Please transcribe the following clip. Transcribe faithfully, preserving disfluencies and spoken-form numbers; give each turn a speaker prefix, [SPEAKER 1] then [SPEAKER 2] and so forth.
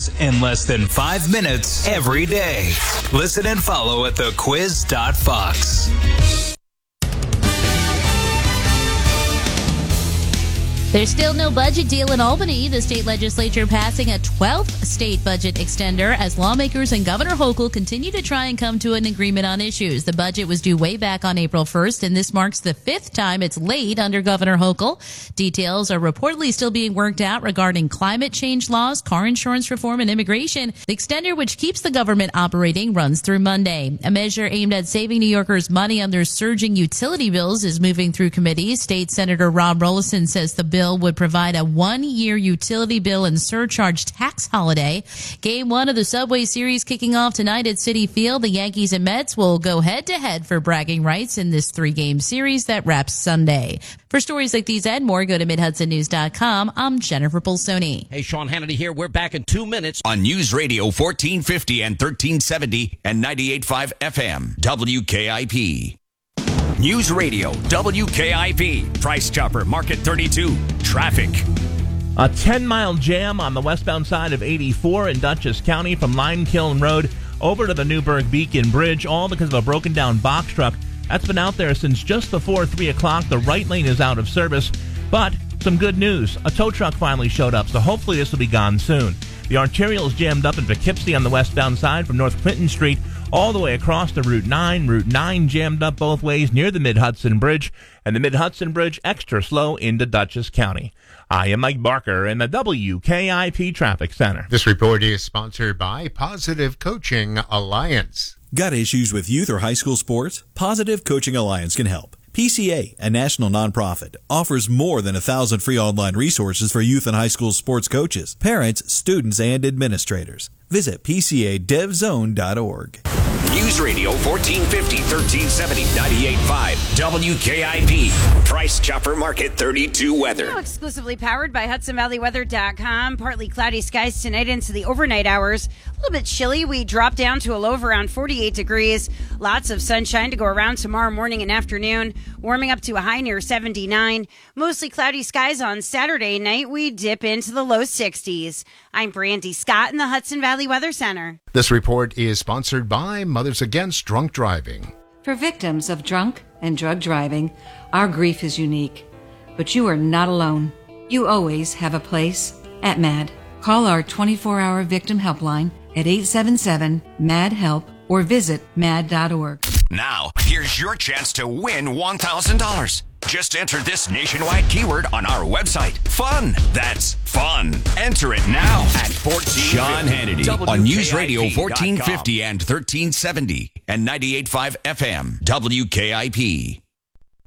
[SPEAKER 1] news in less than five minutes every day. Listen and follow at the quiz dot fox.
[SPEAKER 2] There's still no budget deal in Albany. The state legislature passing a twelfth state budget extender as lawmakers and Governor Hochul continue to try and come to an agreement on issues. The budget was due way back on April first, and this marks the fifth time it's late under Governor Hochul. Details are reportedly still being worked out regarding climate change laws, car insurance reform, and immigration. The extender, which keeps the government operating, runs through Monday. A measure aimed at saving New Yorkers money on their surging utility bills is moving through committees. State Senator Rob Rollison says the bill would provide a one-year utility bill and surcharge tax holiday. Game one of the Subway Series kicking off tonight at Citi Field. The Yankees and Mets will go head-to-head for bragging rights in this three-game series that wraps Sunday. For stories like these and more, go to mid hudson news dot com. I'm Jennifer Bolsoni.
[SPEAKER 3] Hey, Sean Hannity here. We're back in two minutes.
[SPEAKER 4] On News Radio fourteen fifty and thirteen seventy and ninety-eight point five F M, W K I P. News Radio, W K I P, Price Chopper, Market thirty-two, traffic.
[SPEAKER 5] A ten-mile jam on the westbound side of eighty-four in Dutchess County from Lime Kiln Road over to the Newburgh Beacon Bridge, all because of a broken-down box truck. That's been out there since just before three o'clock. The right lane is out of service, but some good news. A tow truck finally showed up, so hopefully this will be gone soon. The arterial is jammed up in Poughkeepsie on the westbound side from North Clinton Street all the way across to Route nine. Route nine jammed up both ways near the Mid-Hudson Bridge, and the Mid-Hudson Bridge extra slow into Dutchess County. I am Mike Barker in the W K I P Traffic Center.
[SPEAKER 6] This report is sponsored by Positive Coaching Alliance.
[SPEAKER 7] Got issues with youth or high school sports? Positive Coaching Alliance can help. P C A, a national nonprofit, offers more than a thousand free online resources for youth and high school sports coaches, parents, students, and administrators. Visit P C A dev zone dot org.
[SPEAKER 4] News Radio fourteen fifty, thirteen seventy, ninety-eight point five, W K I P, Price Chopper Market thirty-two weather.
[SPEAKER 8] Now exclusively powered by Hudson Valley Weather dot com. Partly cloudy skies tonight into the overnight hours. A little bit chilly. We drop down to a low of around forty-eight degrees. Lots of sunshine to go around tomorrow morning and afternoon. Warming up to a high near seventy-nine. Mostly cloudy skies on Saturday night. We dip into the low sixties. I'm Brandy Scott in the Hudson Valley Weather Center.
[SPEAKER 6] This report is sponsored by Mothers Against Drunk Driving.
[SPEAKER 9] For victims of drunk and drug driving, our grief is unique. But you are not alone. You always have a place at MAD. Call our twenty-four hour victim helpline at eight seven seven, M A D, HELP or visit mad dot org.
[SPEAKER 4] Now, here's your chance to win one thousand dollars. Just enter this nationwide keyword on our website. Fun. That's fun. Enter it now at fourteen fifty. Sean Hannity on News Radio fourteen fifty and thirteen seventy and ninety-eight point five F M, W K I P.